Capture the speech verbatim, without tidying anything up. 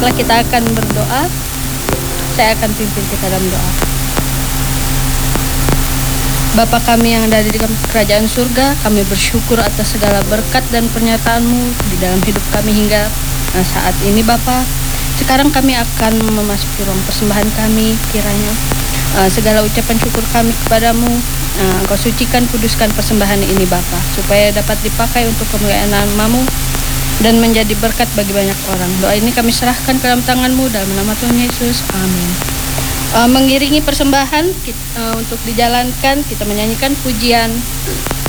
Baiklah, kita akan berdoa. Saya akan pimpin kita dalam doa. Bapa kami yang ada di kerajaan surga, kami bersyukur atas segala berkat dan pernyataan-Mu di dalam hidup kami hingga saat ini Bapa. Sekarang kami akan memasuki ruang persembahan kami. Kiranya uh, segala ucapan syukur kami kepadamu, uh, Engkau sucikan, kuduskan persembahan ini Bapa, supaya dapat dipakai untuk kemuliaan nama-Mu dan menjadi berkat bagi banyak orang. Doa ini kami serahkan ke dalam tangan-Mu dalam nama Tuhan Yesus. Amin. Uh, mengiringi persembahan kita, uh, untuk dijalankan, kita menyanyikan pujian